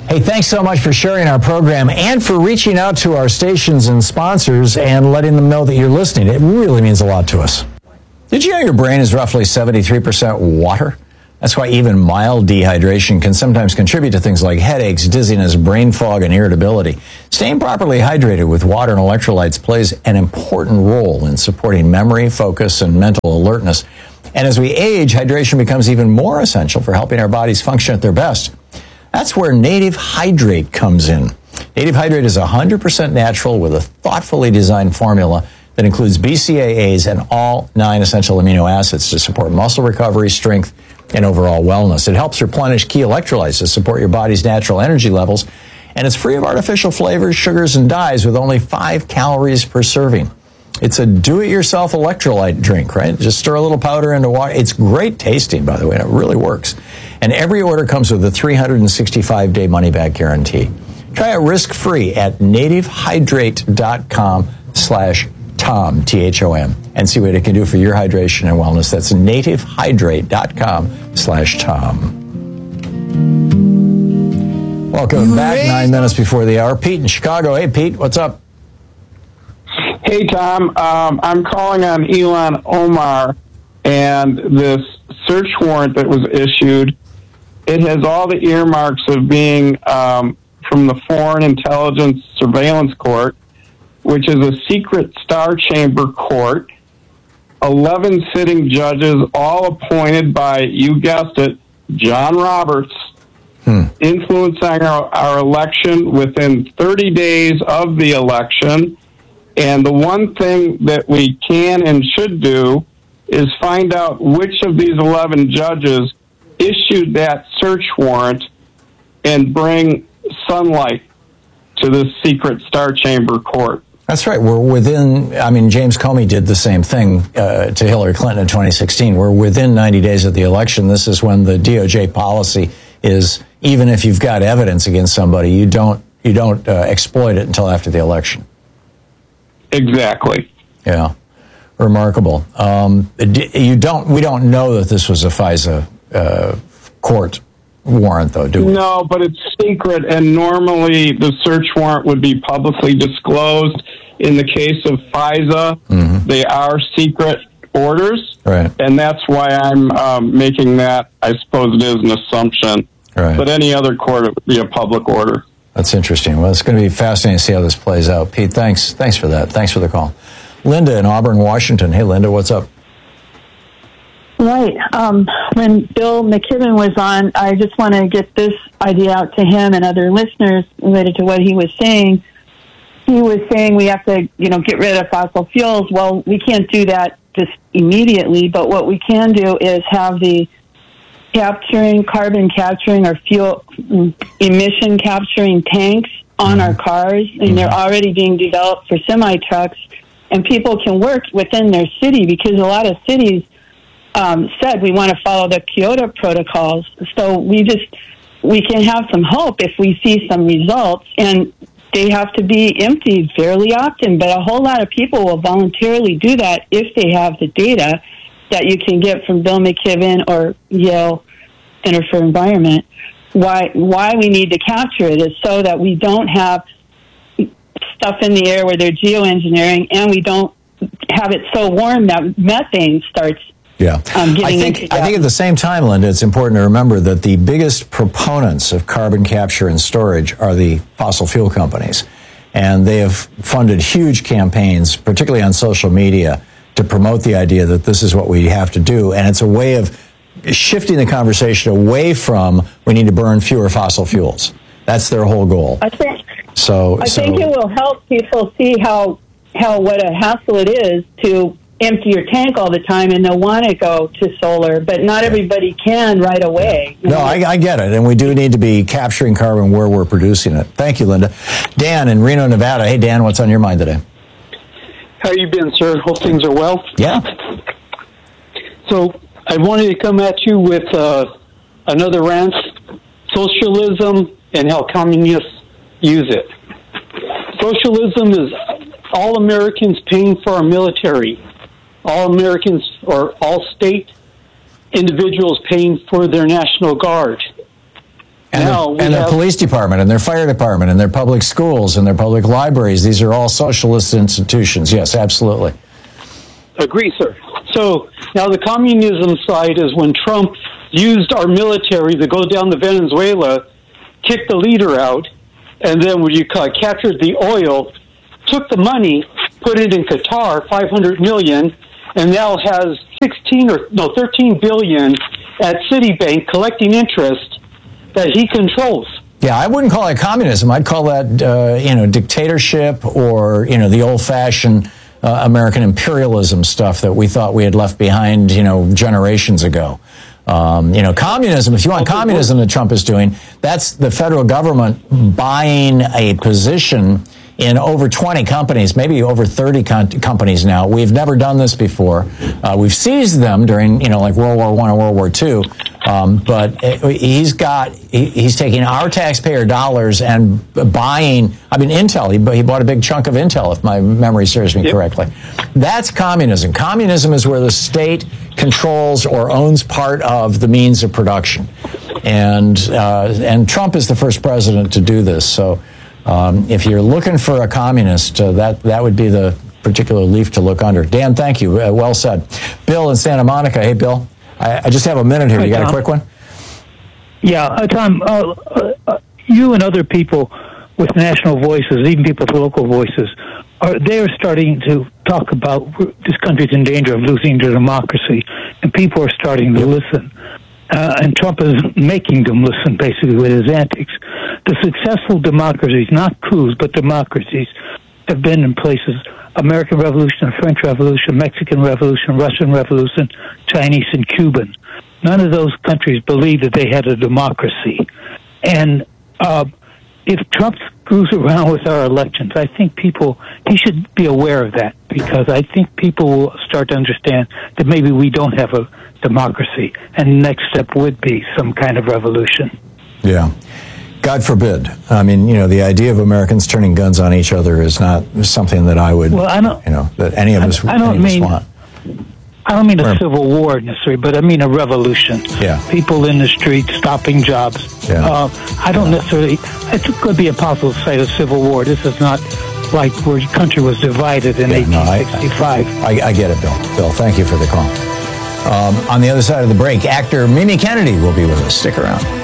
Hey, thanks so much for sharing our program and for reaching out to our stations and sponsors and letting them know that you're listening. It really means a lot to us. Did you know your brain is roughly 73% water? That's why even mild dehydration can sometimes contribute to things like headaches, dizziness, brain fog, and irritability. Staying properly hydrated with water and electrolytes plays an important role in supporting memory, focus, and mental alertness. And as we age, hydration becomes even more essential for helping our bodies function at their best. That's where Native Hydrate comes in. Native Hydrate is 100% natural with a thoughtfully designed formula that includes BCAAs and all 9 essential amino acids to support muscle recovery, strength, and overall wellness. It helps replenish key electrolytes to support your body's natural energy levels, and it's free of artificial flavors, sugars, and dyes with only 5 calories per serving. It's a do-it-yourself electrolyte drink, right? Just stir a little powder into water. It's great tasting, by the way, and it really works. And every order comes with a 365-day money-back guarantee. Try it risk-free at nativehydrate.com/Tom, T-H-O-M, and see what it can do for your hydration and wellness. That's nativehydrate.com/Tom. Welcome back, 9 minutes before the hour. Pete in Chicago. Hey, Pete, what's up? Hey, Tom. I'm calling on Ilhan Omar and this search warrant that was issued. It has all the earmarks of being from the Foreign Intelligence Surveillance Court, which is a secret star chamber court. 11 sitting judges, all appointed by, you guessed it, John Roberts, influencing our election within 30 days of the election. And the one thing that we can and should do is find out which of these 11 judges issued that search warrant and bring sunlight to this secret star chamber court. That's right. We're within, James Comey did the same thing to Hillary Clinton in 2016. We're within 90 days of the election. This is when the DOJ policy is, even if you've got evidence against somebody, you don't exploit it until after the election. Exactly. Yeah. Remarkable. We don't know that this was a FISA court warrant, though, do we? No, but it's secret, and normally the search warrant would be publicly disclosed. In the case of FISA, they are secret orders, right? And that's why I'm making that, I suppose it is an assumption. Right. But any other court, it would be a public order. That's interesting. Well, it's going to be fascinating to see how this plays out. Pete, thanks for that. Thanks for the call. Linda in Auburn, Washington. Hey, Linda, what's up? Right. When Bill McKibben was on, I just want to get this idea out to him and other listeners related to what he was saying. He was saying we have to, get rid of fossil fuels. Well, we can't do that just immediately, but what we can do is have the carbon capturing or fuel emission capturing tanks on our cars, and they're already being developed for semi-trucks, and people can work within their city because a lot of cities said we want to follow the Kyoto protocols. So we can have some hope if we see some results, and they have to be emptied fairly often, but a whole lot of people will voluntarily do that if they have the data that you can get from Bill McKibben or Yale Center for Environment. Why we need to capture it is so that we don't have stuff in the air where they're geoengineering, and we don't have it so warm that methane starts I think at the same time, Linda, it's important to remember that the biggest proponents of carbon capture and storage are the fossil fuel companies. And they have funded huge campaigns, particularly on social media, to promote the idea that this is what we have to do. And it's a way of shifting the conversation away from we need to burn fewer fossil fuels. That's their whole goal. I think it will help people see how what a hassle it is to empty your tank all the time, and they'll want to go to solar, but not everybody can right away. No, I get it, and we do need to be capturing carbon where we're producing it. Thank you, Linda. Dan in Reno, Nevada. Hey, Dan, what's on your mind today? How you been, sir? Hope things are well. Yeah. So I wanted to come at you with another rant: socialism and how communists use it. Socialism is all Americans paying for our military. All Americans or all state individuals paying for their National Guard. And their now. And their police department, and their fire department, and their public schools, and their public libraries. These are all socialist institutions. Yes, absolutely. Agree, sir. So now the communism side is when Trump used our military to go down to Venezuela, kick the leader out, and then when you captured the oil, took the money, put it in Qatar, $500 million, and now has 13 billion at Citibank collecting interest that he controls. Yeah, I wouldn't call it communism. I'd call that, dictatorship or, the old-fashioned American imperialism stuff that we thought we had left behind, generations ago. Communism, if you want communism that Trump is doing, that's the federal government buying a position in over 20 companies, maybe over 30 companies now. We've never done this before. We've seized them during, like World War I and World War II. But he's taking our taxpayer dollars and buying, Intel, he bought a big chunk of Intel, if my memory serves me correctly. That's communism. Communism is where the state controls or owns part of the means of production. And Trump is the first president to do this. So if you're looking for a communist, that would be the particular leaf to look under. Dan, thank you. Well said. Bill in Santa Monica. Hey, Bill. I just have a minute here. Hi, you got Tom. a quick one? Yeah, Tom, you and other people with national voices, even people with local voices, they're starting to talk about this country's in danger of losing to democracy, and people are starting to listen. And Trump is making them listen, basically, with his antics. The successful democracies, not coups, but democracies, have been in places: American Revolution, French Revolution, Mexican Revolution, Russian Revolution, Chinese and Cuban. None of those countries believed that they had a democracy. And if Trump screws around with our elections, I think he should be aware of that, because I think people will start to understand that maybe we don't have a democracy, and the next step would be some kind of revolution. Yeah. God forbid. The idea of Americans turning guns on each other is not something that I would, that any of us want. I don't mean a civil war necessarily, but I mean a revolution. Yeah. People in the streets stopping jobs. Yeah. I don't necessarily, it could be impossible to cite a civil war. This is not like where the country was divided in 1865. I get it, Bill. Bill, thank you for the call. On the other side of the break, actor Mimi Kennedy will be with us. Stick around.